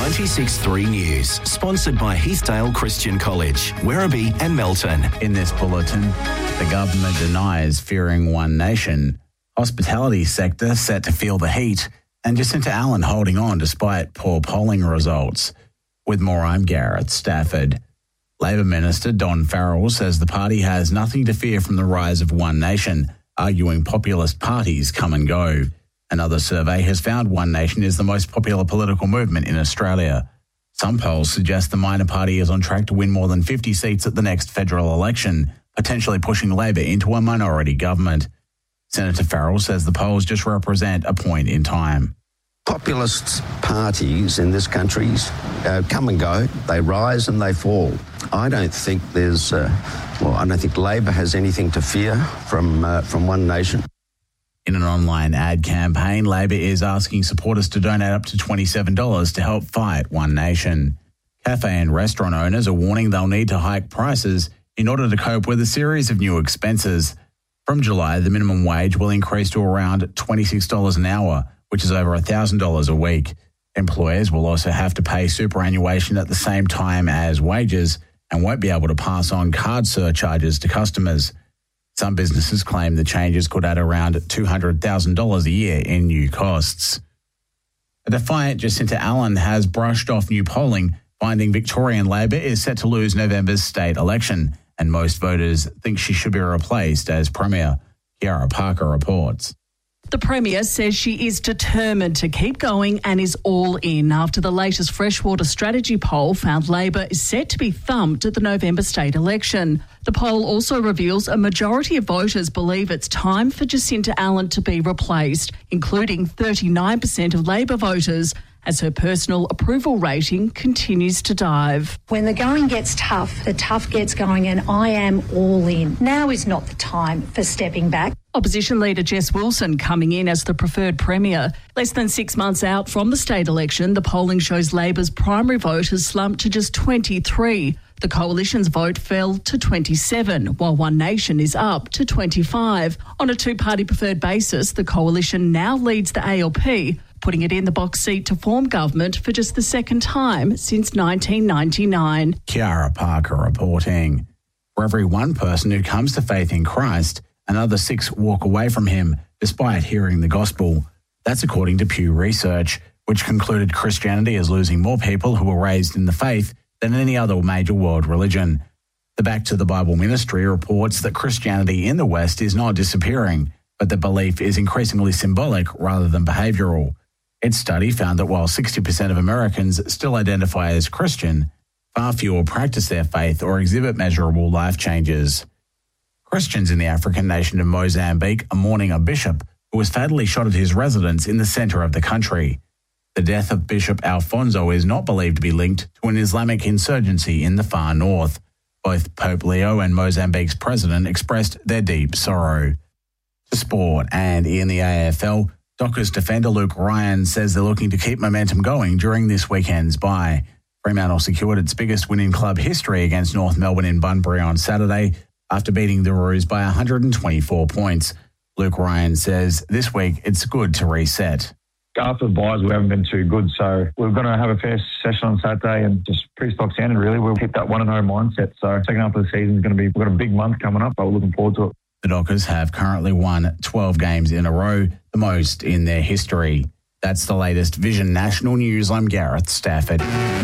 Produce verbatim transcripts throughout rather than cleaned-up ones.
ninety-six point three News, sponsored by Heathdale Christian College, Werribee and Melton. In this bulletin, the government denies fearing One Nation, hospitality sector set to feel the heat, and Jacinta Allen holding on despite poor polling results. With more, I'm Gareth Stafford. Labor Minister Don Farrell says the party has nothing to fear from the rise of One Nation, arguing populist parties come and go. Another survey has found One Nation is the most popular political movement in Australia. Some polls suggest the minor party is on track to win more than fifty seats at the next federal election, potentially pushing Labor into a minority government. Senator Farrell says the polls just represent a point in time. Populist parties in this country uh, come and go, they rise and they fall. I don't think there's, uh, well, I don't think Labor has anything to fear from uh, from One Nation. In an online ad campaign, Labor is asking supporters to donate up to twenty-seven dollars to help fight One Nation. Cafe and restaurant owners are warning they'll need to hike prices in order to cope with a series of new expenses. From July, the minimum wage will increase to around twenty-six dollars an hour, which is over one thousand dollars a week. Employers will also have to pay superannuation at the same time as wages and won't be able to pass on card surcharges to customers. Some businesses claim the changes could add around two hundred thousand dollars a year in new costs. A defiant Jacinta Allen has brushed off new polling, finding Victorian Labor is set to lose November's state election, and most voters think she should be replaced as Premier. Kiara Parker reports. The Premier says she is determined to keep going and is all in after the latest freshwater strategy poll found Labor is set to be thumped at the November state election. The poll also reveals a majority of voters believe it's time for Jacinta Allen to be replaced, including thirty-nine percent of Labor voters, as her personal approval rating continues to dive. When the going gets tough, the tough gets going, and I am all in. Now is not the time for stepping back. Opposition leader Jess Wilson coming in as the preferred Premier. Less than six months out from the state election, the polling shows Labor's primary vote has slumped to just twenty-three. The Coalition's vote fell to twenty-seven, while One Nation is up to twenty-five. On a two-party preferred basis, the Coalition now leads the A L P, putting it in the box seat to form government for just the second time since nineteen ninety-nine. Kiara Parker reporting. For every one person who comes to faith in Christ, another six walk away from him despite hearing the gospel. That's according to Pew Research, which concluded Christianity is losing more people who were raised in the faith than any other major world religion. The Back to the Bible Ministry reports that Christianity in the West is not disappearing, but the belief is increasingly symbolic rather than behavioural. Its study found that while sixty percent of Americans still identify as Christian, far fewer practice their faith or exhibit measurable life changes. Christians in the African nation of Mozambique are mourning a bishop who was fatally shot at his residence in the centre of the country. The death of Bishop Alfonso is not believed to be linked to an Islamic insurgency in the far north. Both Pope Leo and Mozambique's president expressed their deep sorrow. To sport, and in the A F L, Dockers defender Luke Ryan says they're looking to keep momentum going during this weekend's bye. Fremantle secured its biggest win in club history against North Melbourne in Bunbury on Saturday after beating the Roos by one hundred twenty-four points. Luke Ryan says this week it's good to reset. After the buys, we haven't been too good, so we're going to have a fair session on Saturday and just pretty stock standard, really. We'll hit that one and oh mindset. So second half of the season is going to be, we've got a big month coming up, but we're looking forward to it. The Dockers have currently won twelve games in a row, the most in their history. That's the latest Vision National News. I'm Gareth Stafford.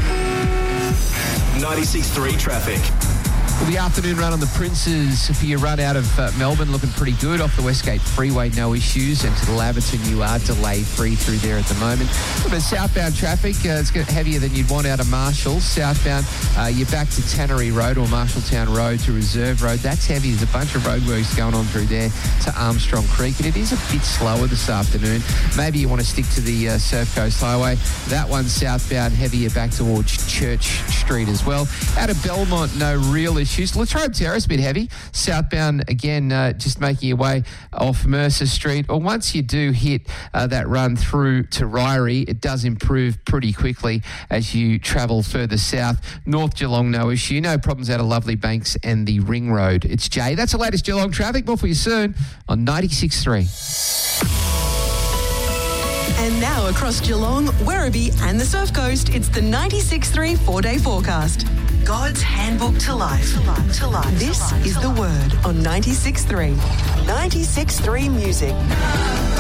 ninety-six point three traffic. Well, the afternoon run on the Princes for your run out of uh, Melbourne looking pretty good. Off the Westgate Freeway, no issues. And to the Laverton, you are delay free through there at the moment. But southbound traffic, uh, it's heavier than you'd want out of Marshall. Southbound, uh, you're back to Tannery Road or Marshalltown Road to Reserve Road. That's heavy. There's a bunch of roadworks going on through there to Armstrong Creek. And it is a bit slower this afternoon. Maybe you want to stick to the uh, Surf Coast Highway. That one's southbound, heavier back towards Church Street as well. Out of Belmont, no real issues. Latrobe Terrace, a bit heavy. Southbound, again, uh, just making your way off Mercer Street. Or once you do hit uh, that run through to Ryrie, it does improve pretty quickly as you travel further south. North Geelong, no issue. No problems out of Lovely Banks and the Ring Road. It's Jay. That's the latest Geelong traffic. More for you soon on ninety-six point three. And now across Geelong, Werribee and the Surf Coast, it's the ninety-six point three four-day forecast. God's handbook to life. To life. To life. This is The Word on ninety-six point three. ninety-six point three Music.